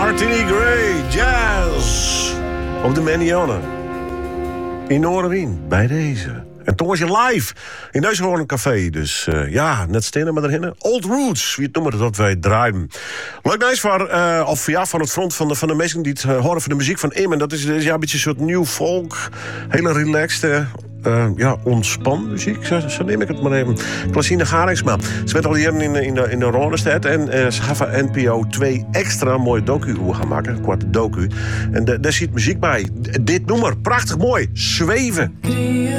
Martini Gray, jazz. Op de Manione. In Noorderwien, bij deze. En toen was je live in Neushoorn café. Dus net stenen maar erin. Old Roots, wie het noemen dat wij draaien. Leuk nice van het front van de mensen die het horen van de muziek van Im. En dat is een beetje een soort new folk. Hele relaxed, ontspan muziek, zo neem ik het maar even. Klaasine Garingsma. Ze werd al hier in de Ronestad. En ze gaan van NPO 2 extra mooie docu gaan maken. Kwart docu. En daar zit muziek bij. Dit nummer, prachtig mooi. Zweven.